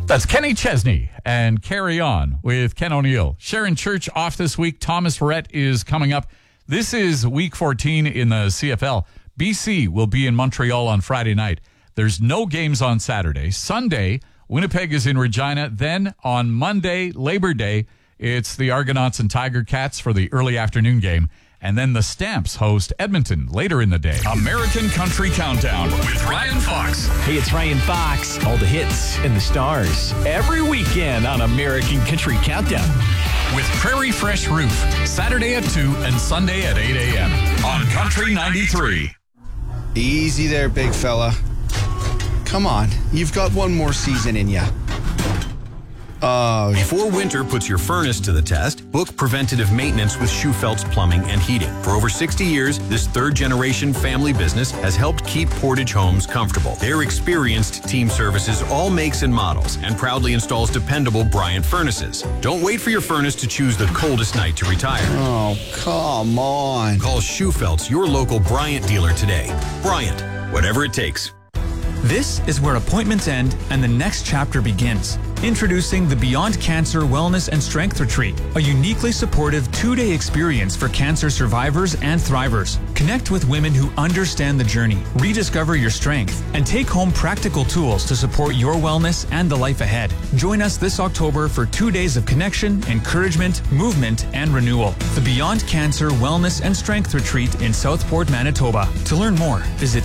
That's Kenny Chesney and Carry On with Ken O'Neill. Sharon Church off this week. Thomas Verrett is coming up. This is week 14 in the CFL. BC will be in Montreal on Friday night. There's no games on Saturday. Sunday, Winnipeg is in Regina. Then on Monday, Labor Day, it's the Argonauts and Tiger Cats for the early afternoon game. And then the Stamps host Edmonton later in the day. American Country Countdown with Ryan Fox. Hey, it's Ryan Fox. All the hits and the stars every weekend on American Country Countdown. With Prairie Fresh Roof, Saturday at 2 and Sunday at 8 a.m. on Country 93. Easy there, big fella. Come on, you've got one more season in ya. Before winter puts your furnace to the test, book preventative maintenance with Schufelt's Plumbing and Heating. For over 60 years, this third-generation family business has helped keep Portage homes comfortable. Their experienced team services all makes and models and proudly installs dependable Bryant furnaces. Don't wait for your furnace to choose the coldest night to retire. Oh, come on. Call Schufelt's, your local Bryant dealer today. Bryant, whatever it takes. This is where appointments end and the next chapter begins. Introducing the Beyond Cancer Wellness and Strength Retreat, a uniquely supportive 2-day experience for cancer survivors and thrivers. Connect with women who understand the journey, rediscover your strength, and take home practical tools to support your wellness and the life ahead. Join us this October for 2 days of connection, encouragement, movement, and renewal. The Beyond Cancer Wellness and Strength Retreat in Southport, Manitoba. To learn more, visit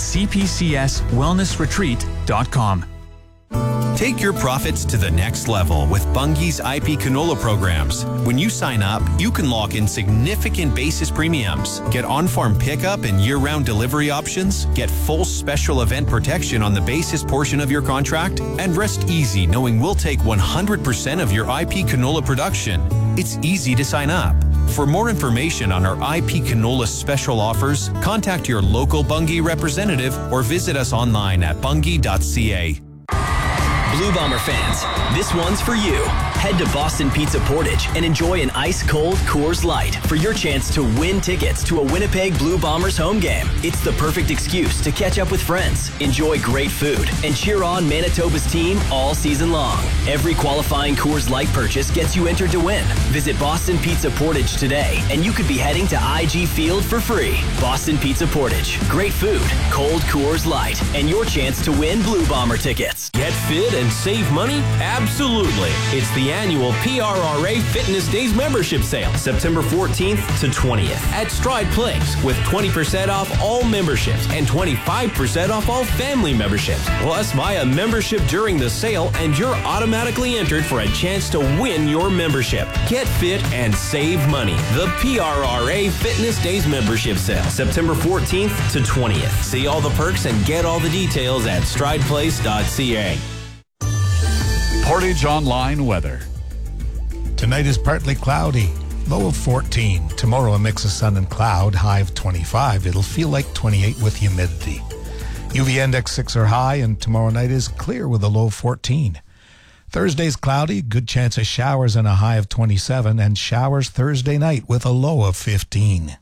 cpcswellnessretreat.com. Take your profits to the next level with Bunge's IP canola programs. When you sign up, you can lock in significant basis premiums, get on-farm pickup and year-round delivery options, get full special event protection on the basis portion of your contract, and rest easy knowing we'll take 100% of your IP canola production. It's easy to sign up. For more information on our IP canola special offers, contact your local Bunge representative or visit us online at bunge.ca. Blue Bomber fans, this one's for you. Head to Boston Pizza Portage and enjoy an ice-cold Coors Light for your chance to win tickets to a Winnipeg Blue Bombers home game. It's the perfect excuse to catch up with friends, enjoy great food, and cheer on Manitoba's team all season long. Every qualifying Coors Light purchase gets you entered to win. Visit Boston Pizza Portage today, and you could be heading to IG Field for free. Boston Pizza Portage. Great food, cold Coors Light, and your chance to win Blue Bomber tickets. Get fit and save money? Absolutely. It's the annual PRRA Fitness Days membership sale, September 14th to 20th at Stride Place, with 20% off all memberships and 25% off all family memberships. Plus, buy a membership during the sale and you're automatically entered for a chance to win your membership. Get fit and save money. The PRRA Fitness Days membership sale, September 14th to 20th. See all the perks and get all the details at strideplace.ca. Portage Online weather. Tonight is partly cloudy, low of 14. Tomorrow a mix of sun and cloud, high of 25. It'll feel like 28 with humidity. UV index 6 or high, and tomorrow night is clear with a low of 14. Thursday's cloudy, good chance of showers and a high of 27, and showers Thursday night with a low of 15.